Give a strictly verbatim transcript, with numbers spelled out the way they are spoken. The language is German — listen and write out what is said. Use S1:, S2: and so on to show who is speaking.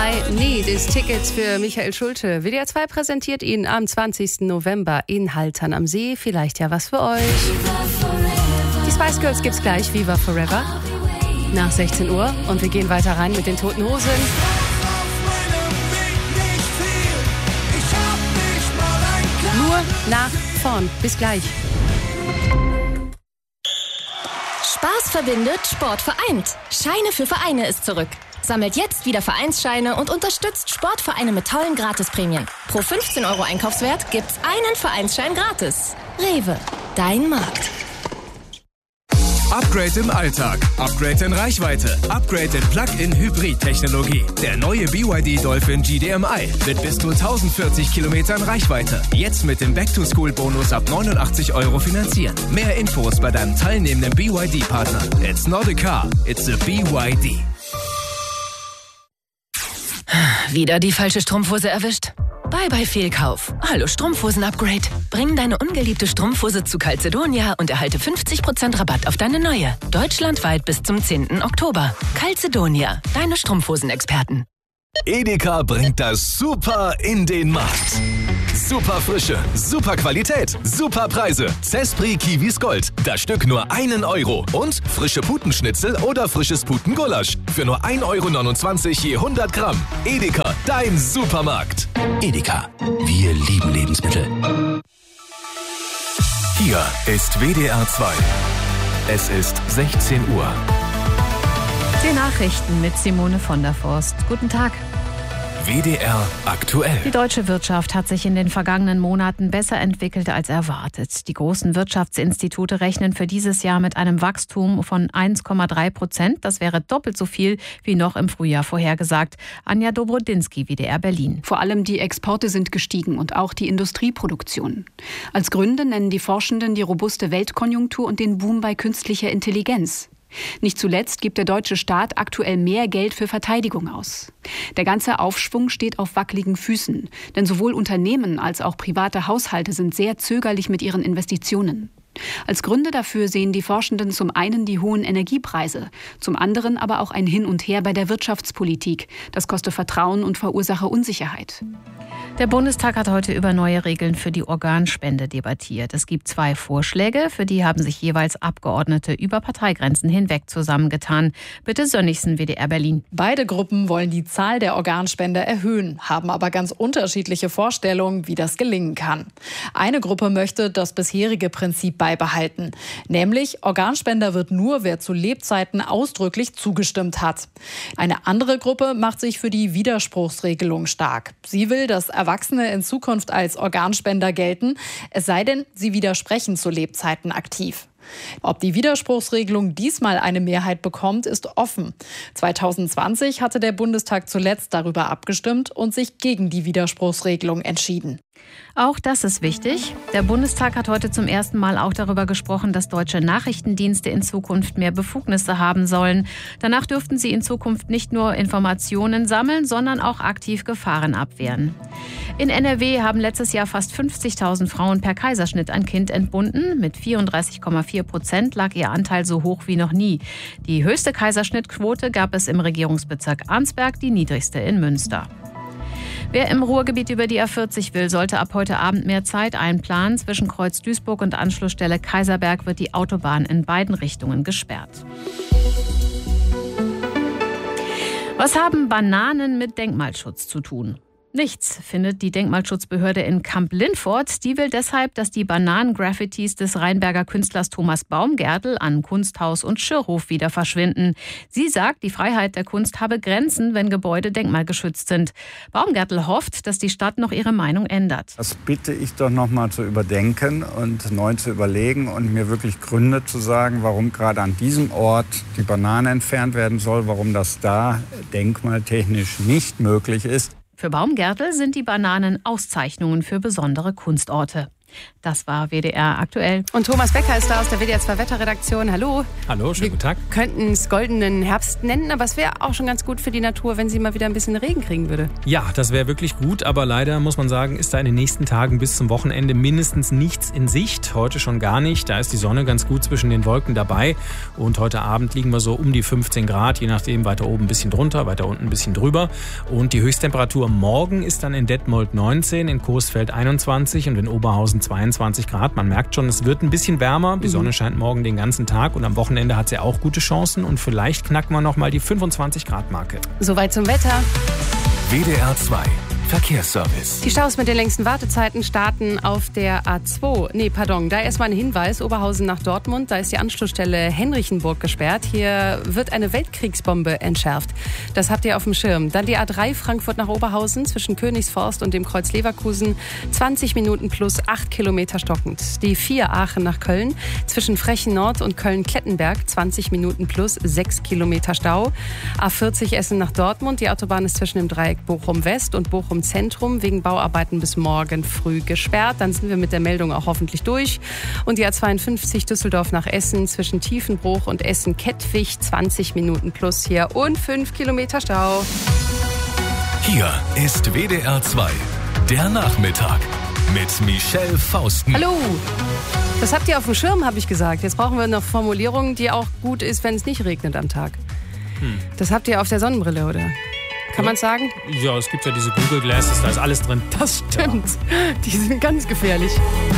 S1: I Need ist Tickets für Michael Schulte. W D R zwei präsentiert ihn am zwanzigsten November in Haltern am See. Vielleicht ja was für euch. Die Spice Girls gibt's gleich, Viva Forever, nach sechzehn Uhr. Und wir gehen weiter rein mit den Toten Hosen. Nur nach vorn. Bis gleich.
S2: Spaß verbindet, Sport vereint. Scheine für Vereine ist zurück. Sammelt jetzt wieder Vereinsscheine und unterstützt Sportvereine mit tollen Gratisprämien. Pro fünfzehn Euro Einkaufswert gibt's einen Vereinsschein gratis. Rewe, dein Markt.
S3: Upgrade im Alltag, Upgrade in Reichweite, Upgrade in Plug-in-Hybrid-Technologie. Der neue B Y D Dolphin G D M I mit bis zu tausendvierzig Kilometern Reichweite. Jetzt mit dem Back-to-School-Bonus ab neunundachtzig Euro finanzieren. Mehr Infos bei deinem teilnehmenden B Y D-Partner. It's not a car, it's a B Y D.
S4: Wieder die falsche Strumpfhose erwischt? Bye bye Fehlkauf. Hallo Strumpfhosen-Upgrade. Bring deine ungeliebte Strumpfhose zu Calzedonia und erhalte fünfzig Prozent Rabatt auf deine neue. Deutschlandweit bis zum zehnten Oktober. Calzedonia, deine Strumpfhosen-Experten.
S5: Edeka bringt das Super in den Markt. Super Frische, super Qualität, super Preise. Zespri Kiwis Gold, das Stück nur einen Euro. Und frische Putenschnitzel oder frisches Putengulasch für nur ein Euro neunundzwanzig je hundert Gramm. Edeka, dein Supermarkt.
S6: Edeka, wir lieben Lebensmittel.
S5: Hier ist W D R zwei. Es ist sechzehn Uhr.
S7: Die Nachrichten mit Simone von der Forst. Guten Tag.
S5: W D R aktuell.
S7: Die deutsche Wirtschaft hat sich in den vergangenen Monaten besser entwickelt als erwartet. Die großen Wirtschaftsinstitute rechnen für dieses Jahr mit einem Wachstum von eins Komma drei Prozent. Das wäre doppelt so viel wie noch im Frühjahr vorhergesagt. Anja Dobrodinsky, W D R Berlin.
S8: Vor allem die Exporte sind gestiegen und auch die Industrieproduktion. Als Gründe nennen die Forschenden die robuste Weltkonjunktur und den Boom bei künstlicher Intelligenz. Nicht zuletzt gibt der deutsche Staat aktuell mehr Geld für Verteidigung aus. Der ganze Aufschwung steht auf wackeligen Füßen, denn sowohl Unternehmen als auch private Haushalte sind sehr zögerlich mit ihren Investitionen. Als Gründe dafür sehen die Forschenden zum einen die hohen Energiepreise, zum anderen aber auch ein Hin und Her bei der Wirtschaftspolitik. Das koste Vertrauen und verursache Unsicherheit.
S7: Der Bundestag hat heute über neue Regeln für die Organspende debattiert. Es gibt zwei Vorschläge, für die haben sich jeweils Abgeordnete über Parteigrenzen hinweg zusammengetan. Bitte Sönnigsen, W D R Berlin.
S9: Beide Gruppen wollen die Zahl der Organspender erhöhen, haben aber ganz unterschiedliche Vorstellungen, wie das gelingen kann. Eine Gruppe möchte das bisherige Prinzip beibehalten, nämlich Organspender wird nur, wer zu Lebzeiten ausdrücklich zugestimmt hat. Eine andere Gruppe macht sich für die Widerspruchsregelung stark. Sie will, dass Erwachsene in Zukunft als Organspender gelten, es sei denn, sie widersprechen zu Lebzeiten aktiv. Ob die Widerspruchsregelung diesmal eine Mehrheit bekommt, ist offen. zweitausendzwanzig hatte der Bundestag zuletzt darüber abgestimmt und sich gegen die Widerspruchsregelung entschieden.
S7: Auch das ist wichtig. Der Bundestag hat heute zum ersten Mal auch darüber gesprochen, dass deutsche Nachrichtendienste in Zukunft mehr Befugnisse haben sollen. Danach dürften sie in Zukunft nicht nur Informationen sammeln, sondern auch aktiv Gefahren abwehren. In N R W haben letztes Jahr fast fünfzigtausend Frauen per Kaiserschnitt ein Kind entbunden. Mit vierunddreißig Komma vier Prozent lag ihr Anteil so hoch wie noch nie. Die höchste Kaiserschnittquote gab es im Regierungsbezirk Arnsberg, die niedrigste in Münster. Wer im Ruhrgebiet über die A vierzig will, sollte ab heute Abend mehr Zeit einplanen. Zwischen Kreuz Duisburg und Anschlussstelle Kaiserberg wird die Autobahn in beiden Richtungen gesperrt. Was haben Bananen mit Denkmalschutz zu tun? Nichts, findet die Denkmalschutzbehörde in Kamp-Lindfort. Die will deshalb, dass die Bananen-Graffitis des Rheinberger Künstlers Thomas Baumgärtel an Kunsthaus und Schirrhof wieder verschwinden. Sie sagt, die Freiheit der Kunst habe Grenzen, wenn Gebäude denkmalgeschützt sind. Baumgärtel hofft, dass die Stadt noch ihre Meinung ändert.
S10: Das bitte ich doch noch mal zu überdenken und neu zu überlegen und mir wirklich Gründe zu sagen, warum gerade an diesem Ort die Banane entfernt werden soll, warum das da denkmaltechnisch nicht möglich ist.
S7: Für Baumgärtel sind die Bananen Auszeichnungen für besondere Kunstorte. Das war W D R aktuell.
S1: Und Thomas Becker ist da aus der W D R zwei Wetterredaktion. Hallo.
S11: Hallo, schönen guten Tag.
S1: Wir könnten es goldenen Herbst nennen, aber es wäre auch schon ganz gut für die Natur, wenn sie mal wieder ein bisschen Regen kriegen würde.
S11: Ja, das wäre wirklich gut, aber leider muss man sagen, ist da in den nächsten Tagen bis zum Wochenende mindestens nichts in Sicht. Heute schon gar nicht. Da ist die Sonne ganz gut zwischen den Wolken dabei. Und heute Abend liegen wir so um die fünfzehn Grad, je nachdem weiter oben ein bisschen drunter, weiter unten ein bisschen drüber. Und die Höchsttemperatur morgen ist dann in Detmold neunzehn, in Coesfeld einundzwanzig und in Oberhausen zweiundzwanzig Grad. Man merkt schon, es wird ein bisschen wärmer. Die Sonne scheint morgen den ganzen Tag und am Wochenende hat sie auch gute Chancen und vielleicht knacken wir noch mal die fünfundzwanzig Grad Marke.
S1: Soweit zum Wetter.
S5: W D R zwei Verkehrsservice.
S1: Die Staus mit den längsten Wartezeiten starten auf der A zwei. Nee, pardon, da erstmal ein Hinweis. Oberhausen nach Dortmund, da ist die Anschlussstelle Henrichenburg gesperrt. Hier wird eine Weltkriegsbombe entschärft. Das habt ihr auf dem Schirm. Dann die A drei Frankfurt nach Oberhausen zwischen Königsforst und dem Kreuz Leverkusen. zwanzig Minuten plus acht Kilometer stockend. Die vier Aachen nach Köln zwischen Frechen Nord und Köln-Klettenberg. zwanzig Minuten plus sechs Kilometer Stau. A vierzig Essen nach Dortmund. Die Autobahn ist zwischen dem Dreieck Bochum-West und Bochum Zentrum wegen Bauarbeiten bis morgen früh gesperrt. Dann sind wir mit der Meldung auch hoffentlich durch. Und die A zweiundfünfzig Düsseldorf nach Essen zwischen Tiefenbruch und Essen-Kettwig. zwanzig Minuten plus hier und fünf Kilometer Stau.
S5: Hier ist W D R zwei, der Nachmittag mit Michelle Fausten.
S1: Hallo! Das habt ihr auf dem Schirm, habe ich gesagt. Jetzt brauchen wir noch Formulierungen, die auch gut ist, wenn es nicht regnet am Tag. Hm. Das habt ihr auf der Sonnenbrille, oder? Kann man sagen?
S11: Ja, es gibt ja diese Google Glasses, da ist alles drin.
S1: Das stimmt. Die sind ganz gefährlich.